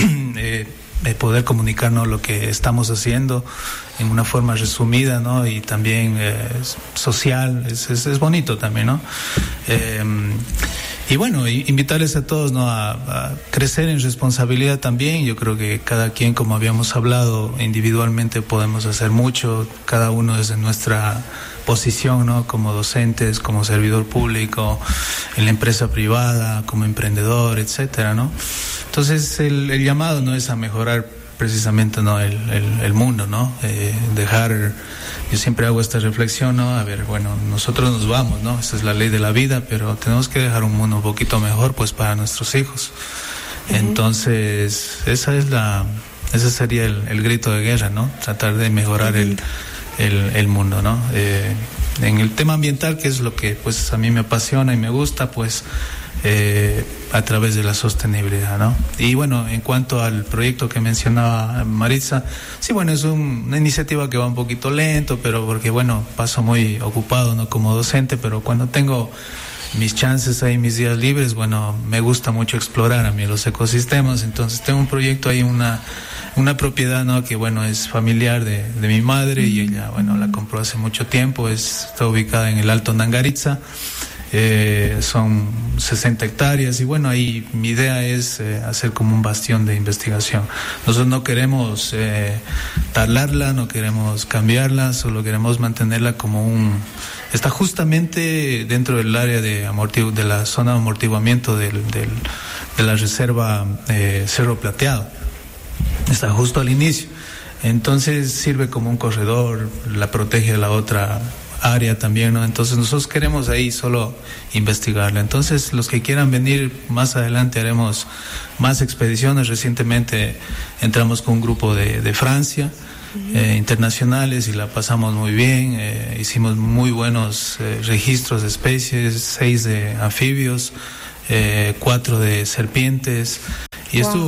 eh, eh, poder comunicarnos lo que estamos haciendo en una forma resumida, ¿no? Y también eh, social, es, es, es bonito también, ¿no? Eh, Y bueno, invitarles a todos, ¿no?, a, a crecer en responsabilidad también. Yo creo que cada quien, como habíamos hablado, individualmente podemos hacer mucho, cada uno desde nuestra posición, ¿no?, como docentes, como servidor público, en la empresa privada, como emprendedor, etcétera, ¿no? Entonces el, el llamado no es a mejorar precisamente, ¿no?, el, el, el mundo, ¿no? Eh, dejar, yo siempre hago esta reflexión, ¿no? A ver, bueno, nosotros nos vamos, ¿no? Esa es la ley de la vida, pero tenemos que dejar un mundo un poquito mejor, pues, para nuestros hijos. Uh-huh. Entonces, esa es la, ese sería el, el grito de guerra, ¿no? Tratar de mejorar uh-huh. el, el, el mundo, ¿no? Eh, en el tema ambiental, que es lo que, pues, a mí me apasiona y me gusta, pues, Eh, a través de la sostenibilidad, ¿no? Y bueno, en cuanto al proyecto que mencionaba Maritza, sí, bueno, es un, una iniciativa que va un poquito lento, pero porque, bueno, paso muy ocupado, ¿no?, como docente, pero cuando tengo mis chances ahí, mis días libres, bueno, me gusta mucho explorar a mí los ecosistemas. Entonces tengo un proyecto ahí, una una propiedad, ¿no?, que, bueno, es familiar de, de mi madre, y ella, bueno, la compró hace mucho tiempo, es, está ubicada en el Alto Nangaritza. Eh, son sesenta hectáreas, y bueno, ahí mi idea es eh, hacer como un bastión de investigación. Nosotros no queremos eh, talarla, no queremos cambiarla, solo queremos mantenerla como un... Está justamente dentro del área de amortigu... de la zona de amortiguamiento del, del, de la reserva eh, Cerro Plateado. Está justo al inicio. Entonces sirve como un corredor, la protege de la otra área también, ¿no? Entonces nosotros queremos ahí solo investigarla. Entonces los que quieran venir más adelante haremos más expediciones. Recientemente entramos con un grupo de, de Francia, uh-huh. eh, internacionales, y la pasamos muy bien. Eh, hicimos muy buenos eh, registros de especies, seis de anfibios, eh, cuatro de serpientes, y wow. estuvo